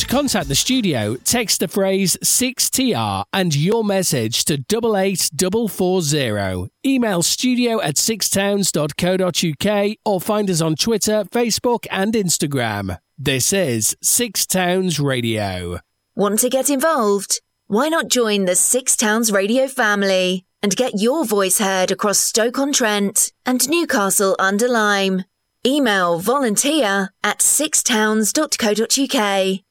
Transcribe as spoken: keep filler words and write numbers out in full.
contact the studio, text the phrase six T R and your message to double eight double four zero. Email studio at sixtowns dot co dot uk or find us on Twitter, Facebook and Instagram. This is Six Towns Radio. Want to get involved? Why not join the Six Towns Radio family and get your voice heard across Stoke-on-Trent and Newcastle-under-Lyme? Email volunteer at sixtowns dot co dot uk.